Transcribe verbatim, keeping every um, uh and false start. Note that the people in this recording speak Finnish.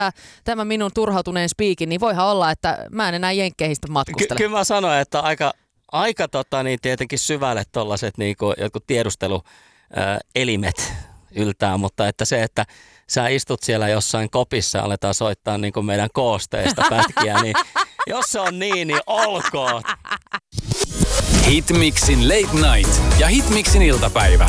tämän minun turhautuneen spiikin, niin voihan olla, että mä en enää jenkkeihin matkustele. Ky- kyllä mä sanoin, että aika, aika tota, niin tietenkin syvälle tollaiset niin kuin jotkut tiedusteluelimet yltää, mutta että se, että sä istut siellä jossain kopissa ja aletaan soittaa niin kuin meidän koosteista pätkiä, niin jos se on niin, niin olkoon. Hitmixin Late Night ja Hitmixin iltapäivä.